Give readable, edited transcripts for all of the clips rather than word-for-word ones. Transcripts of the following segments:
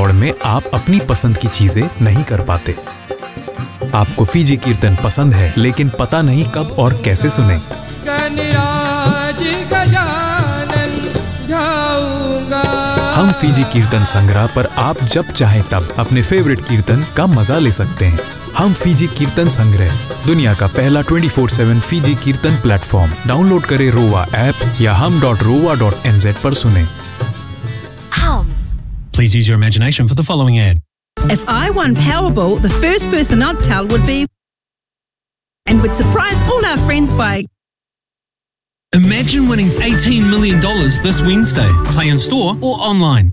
दौड़ में आप अपनी पसंद की चीजें नहीं कर पाते। आपको फीजी कीर्तन पसंद है लेकिन पता नहीं कब और कैसे सुने। हम फीजी कीर्तन संग्रह पर आप जब चाहे तब अपने फेवरेट कीर्तन का मजा ले सकते हैं। हम फीजी कीर्तन संग्रह, दुनिया का पहला 24/7 फीजी कीर्तन प्लेटफॉर्म। डाउनलोड करें रोवा ऐप या hum.rowa.nz पर सुने। Please use your imagination for the following ad. If I won Powerball, the first person I'd tell would be, and would surprise all our friends by. Imagine winning $18 million this Wednesday. Play in store or online.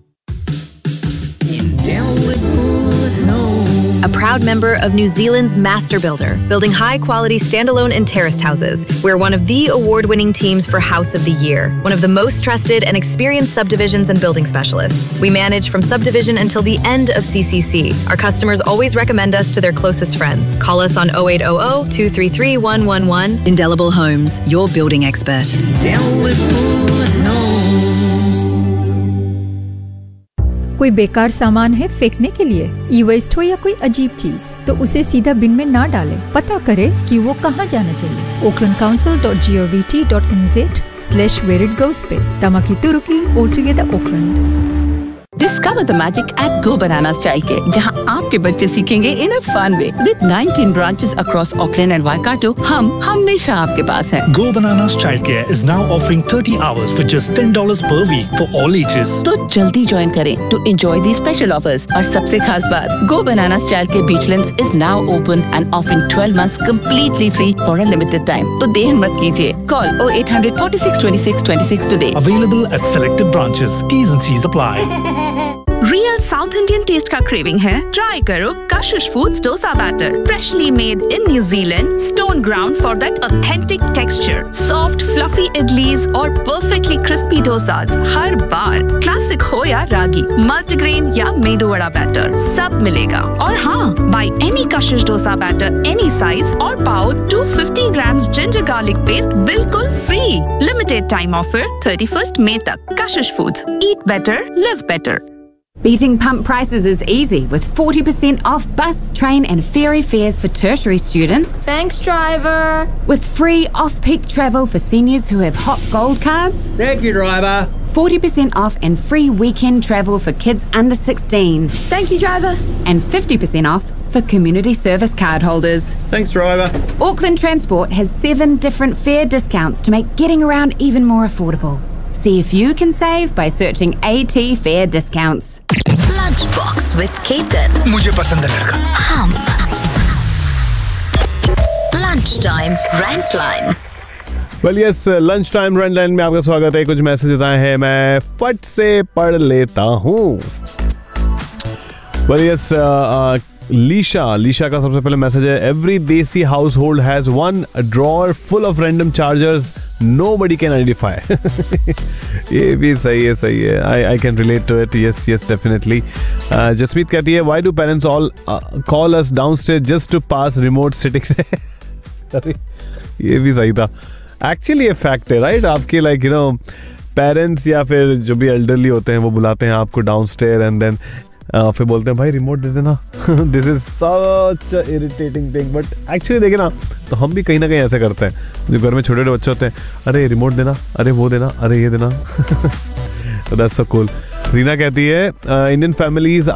A proud member of New Zealand's Master Builder, building high-quality standalone and terraced houses. We're one of the award-winning teams for House of the Year, one of the most trusted and experienced subdivisions and building specialists. We manage from subdivision until the end of CCC. Our customers always recommend us to their closest friends. Call us on 0800-233-111. Indelible Homes, your building expert. कोई बेकार सामान है फेंकने के लिए, ई waste हो या कोई अजीब चीज, तो उसे सीधा बिन में ना डालें। पता करें कि वो कहाँ जाना चाहिए। aucklandcouncil.gov.nz/where it goes पे Tamaki Turuki altogether Auckland. Discover the magic at Go Bananas Childcare, जहां आपके बच्चे सीखेंगे in a fun way. With 19 branches across Auckland and Waikato, हम हमेशा आपके पास हैं। Go Bananas Childcare is now offering 30 hours for just $10 per week for all ages. तो जल्दी ज्वाइन करें to enjoy these special offers. और सबसे खास बात, Go Bananas Childcare Beachlands is now open and offering 12 months completely free for a limited time. तो देर मत कीजिए. Call 0800 46 26 26 today. Available at selected branches. T's and C's apply. Real south Indian test का craving है? Try करो कशिश foods dosa batter, freshly made in new Zealand, stone ground for that authentic texture, soft fluffy idlis और perfectly crispy dosas हर बार। Classic हो या रागी, multigrain या medu vada batter, सब मिलेगा। और हाँ, by any Kashish dosa batter any size और पाओ 250 grams जिंजर गार्लिक पेस्ट बिल्कुल free. Limited time offer 31st May तक। कशिश foods, eat better, live better. Beating pump prices is easy with 40% off bus, train and ferry fares for tertiary students. Thanks, driver. With free off-peak travel for seniors who have Hot Gold cards. Thank you, driver. 40% off and free weekend travel for kids under 16. Thank you, driver. And 50% off for community service card holders. Thanks, driver. Auckland Transport has 7 different fare discounts to make getting around even more affordable. See if you can save by searching AT Fare Discounts. Lunchbox with Ketan. मुझे पसंद है लड़का। Hum. Lunchtime Rantline. Well yes, Lunchtime Rantline में आपका स्वागत है। कुछ messages आए हैं, मैं फट से पढ़ लेता हूँ। Well yes, लीशा का सबसे पहले मैसेज है। Every desi household has one drawer full of random chargers nobody can identify. ये भी सही है। I can relate to it. Yes, definitely. Jasmeet कहती है, why do parents all call us downstairs just to pass remote sitting? अरे ये भी सही था। Actually ये fact है, right? आपके like you know parents या फिर जो भी elderly होते हैं वो बुलाते हैं आपको downstairs and then फिर बोलते हैं भाई रिमोट दे देना। This is such irritating thing, but actually देखे ना तो हम भी कहीं ना कहीं ऐसे करते हैं। जो घर में छोटे छोटे बच्चे होते हैं, अरे रिमोट देना, अरे वो देना, अरे ये देना। That's so cool. रीना कहती है Indian families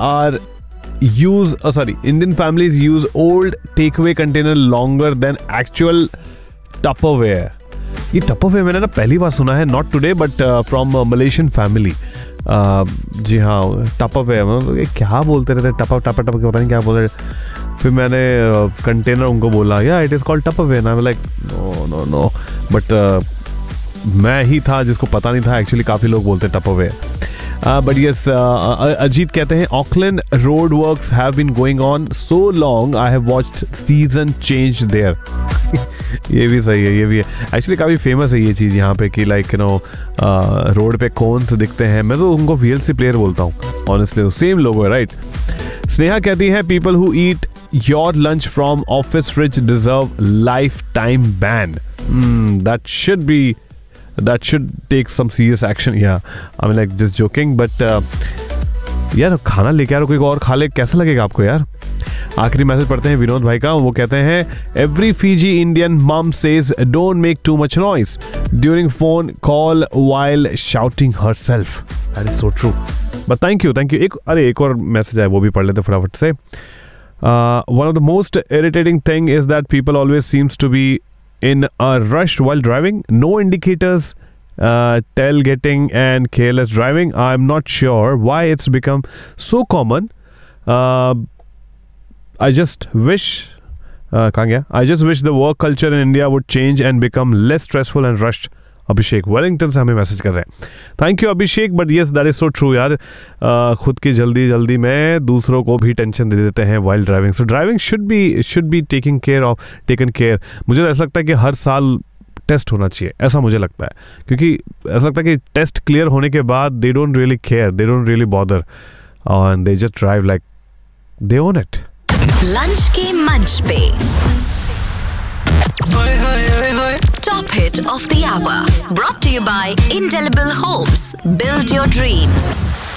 use old takeaway container longer than actual Tupperware. ये टपरवेयर मैंने ना पहली बार सुना है, not today but from Malaysian family. जी हाँ, टपरवेयर क्या बोलते रहते, टपा टपा टपा पता नहीं क्या बोल रहे। फिर मैंने कंटेनर उनको बोला, या it is called Tupperware. I was like no, but मैं ही था जिसको पता नहीं था। एक्चुअली काफ़ी लोग बोलते हैं टपरवेयर। बट यस, अजीत कहते हैं Auckland road works have been going on so long I have watched season change their. ये भी सही है, ये भी है। एक्चुअली काफ़ी फेमस है ये चीज़ यहाँ पे कि लाइक यू नो रोड पे कोन्स दिखते हैं। मैं तो उनको VLC प्लेयर बोलता हूँ ऑनेस्टली, सेम लोगो है, राइट। स्नेहा कहती है people who eat your lunch from office fridge deserve life time ban. That should take some serious action. Yeah, I mean like just joking, but यार खाना लेके आ रहे हो, कोई और खा ले, कैसा लगेगा आपको यार। आखिरी मैसेज पढ़ते हैं विनोद भाई का, वो कहते हैं एवरी फीजी इंडियन मम says don't make too much noise during phone call while shouting herself. That is so true, but thank you. एक और मैसेज आया, वो भी पढ़ लेते फटाफट से। One of the most irritating thing is that people always seems to be in a rush while driving. No indicators, tailgating and careless driving. I'm not sure why it's become so common. I just wish the work culture in India would change and become less stressful and rushed. Abhishek Wellington से हमें message कर रहे हैं। Thank you Abhishek, but yes that is so true यार। खुद की जल्दी में दूसरों को भी टेंशन दे देते हैं while driving. So driving should be taken care. मुझे ऐसा लगता है कि हर साल टेस्ट होना चाहिए, ऐसा मुझे लगता है, क्योंकि ऐसा लगता है कि टेस्ट क्लियर होने के बाद they don't really care, they don't really bother and they just drive like they own it. Lunch के मंच पे Top hit of the hour, brought to you by Indelible Homes. Build your dreams.